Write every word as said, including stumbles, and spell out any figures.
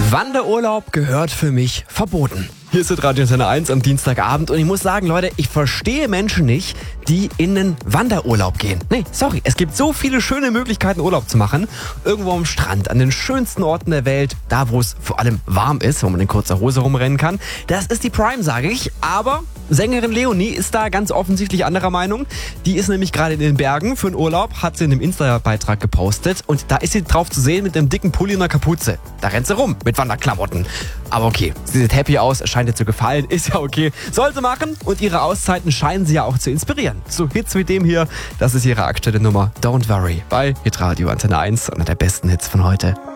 Wanderurlaub gehört für mich verboten. Hier ist Radio Antenne eins am Dienstagabend und ich muss sagen, Leute, ich verstehe Menschen nicht, die in einen Wanderurlaub gehen. Nee, sorry, es gibt so viele schöne Möglichkeiten, Urlaub zu machen. Irgendwo am Strand, an den schönsten Orten der Welt, da wo es vor allem warm ist, wo man in kurzer Hose rumrennen kann. Das ist die Prime, sage ich, aber Sängerin Leonie ist da ganz offensichtlich anderer Meinung. Die ist nämlich gerade in den Bergen für einen Urlaub, hat sie in einem Insta-Beitrag gepostet und da ist sie drauf zu sehen mit einem dicken Pulli und einer Kapuze. Da rennt sie rum mit Wanderklamotten. Aber okay, sie sieht happy aus, es scheint ihr zu gefallen, ist ja okay. Soll sie machen und ihre Auszeiten scheinen sie ja auch zu inspirieren. So Hits wie dem hier, das ist ihre aktuelle Nummer Don't Worry bei Hitradio Antenne eins, einer der besten Hits von heute.